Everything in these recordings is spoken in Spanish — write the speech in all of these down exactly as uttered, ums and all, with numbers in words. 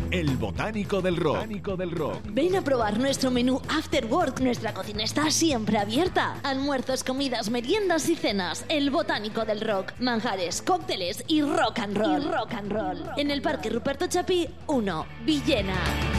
El Botánico del Rock. Botánico del Rock. Ven a probar nuestro menú After Work. Nuestra cocina está siempre abierta. Almuerzos, comidas, meriendas y cenas. El Botánico del Rock. Manjares, cócteles y rock and roll. Y rock and roll. En el Parque Ruperto Chapí uno, Villena.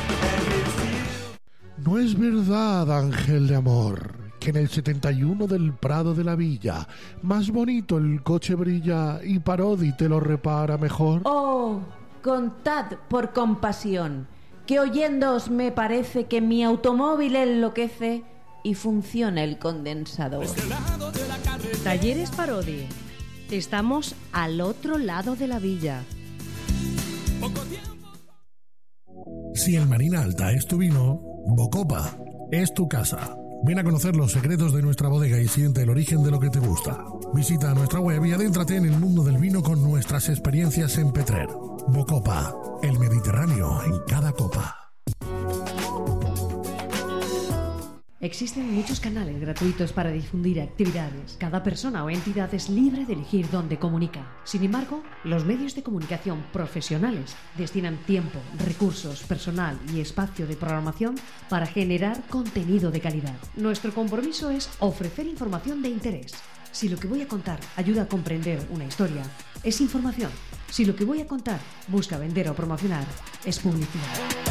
No es verdad, ángel de amor, que en el setenta y uno del Prado de la Villa más bonito el coche brilla y Parodi te lo repara mejor. Oh, contad por compasión, que oyéndoos me parece que mi automóvil enloquece y funciona el condensador. Talleres Parodi. Estamos al otro lado de la villa. Si el Marina Alta es tu vino, Bocopa es tu casa. Ven a conocer los secretos de nuestra bodega y siente el origen de lo que te gusta. Visita nuestra web y adéntrate en el mundo del vino con nuestras experiencias en Petrer. Bocopa, el Mediterráneo en cada copa. Existen muchos canales gratuitos para difundir actividades. Cada persona o entidad es libre de elegir dónde comunica. Sin embargo, los medios de comunicación profesionales destinan tiempo, recursos, personal y espacio de programación para generar contenido de calidad. Nuestro compromiso es ofrecer información de interés. Si lo que voy a contar ayuda a comprender una historia, es información. Si lo que voy a contar busca vender o promocionar, es publicidad.